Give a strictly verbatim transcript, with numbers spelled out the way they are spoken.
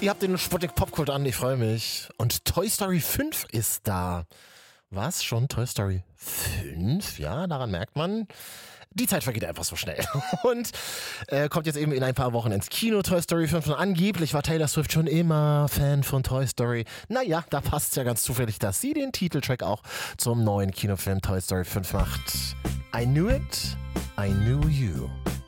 Ihr habt den Sputnik Popkult an, ich freue mich. Und Toy Story fünf ist da. Was? Schon Toy Story fünf? Ja, daran merkt man, die Zeit vergeht einfach so schnell. Und äh, kommt jetzt eben in ein paar Wochen ins Kino, Toy Story fünf. Und angeblich war Taylor Swift schon immer Fan von Toy Story. Naja, da passt es ja ganz zufällig, dass sie den Titeltrack auch zum neuen Kinofilm Toy Story fünf macht. I knew it, I knew you.